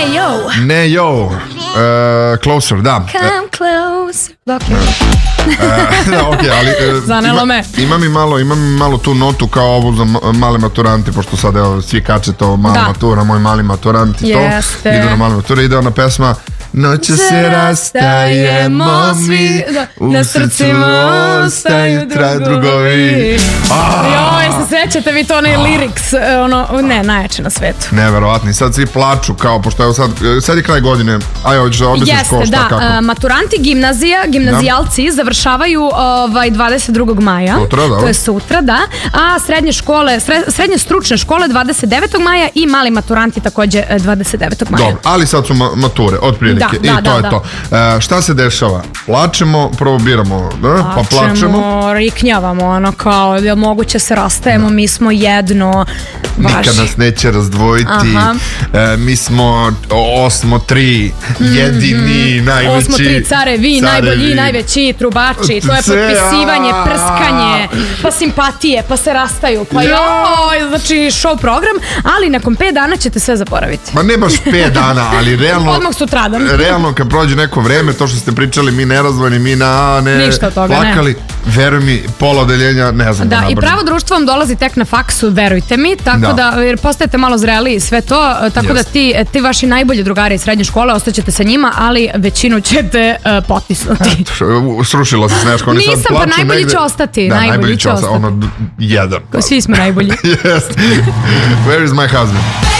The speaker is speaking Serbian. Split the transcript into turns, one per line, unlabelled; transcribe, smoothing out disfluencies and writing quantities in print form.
Ne, yo. Closer, da.
Come close.
Ok, ali
zanelo me.
Imam i malo tu notu kao ovu za male maturanti, pošto sad evo svi kače to mala matura, moj mali maturanti to idu na male mature, ide ona pesma Noće se rastajemo svi, u srcima ostaju drugovi.
Joj, se sećate vi to onaj lyrics, ne, najjače na svetu.
Neverovatno, i sad svi plaču kao, pošto evo sad je kraj godine, aj hoćeš da objasniš školu, šta kako?
Jeste, da, maturanti gimnazijalci završavaju 22. maja.
Sutra, da.
To je sutra, da. A srednje stručne škole 29. maja i mali maturanti takođe 29. maja.
Dobro, ali sad su mature, otprilike. I to je to. Šta se dešava? Plačemo, prvo biramo, pa plačemo.
Riknjavamo, ono kao, je moguće se rastajemo, mi smo jedno.
Nikad nas neće razdvojiti. Mi smo 8-3, jedini, najveći.
8-3, carevi, najbolji, najveći, trubači. To je potpisivanje, prskanje, pa simpatije, pa se rastaju, pa joj, znači show program, ali nakon 5 dana ćete sve zaboraviti.
Ma ne baš 5 dana, ali realno...
Odmah sutradan.
Realno kad prođe neko vreme, to što ste pričali, mi nerazvojni, mi
ništa od toga,
plakali, veruj mi, pola odeljenja ne znam da nabrani.
I pravo društvo vam dolazi tek na faksu, verujte mi, tako da, jer postajete malo zreliji sve to, tako da ti vaši najbolji drugari iz srednje škole ostaćete sa njima, ali većinu ćete potisnuti.
Srušilo se Sneško, oni sad plaču negde.
Nisam, pa najbolji će ostati.
Da, najbolji će ostati, ono jedan.
Svi smo najbolji.
Yes. Where is my husband?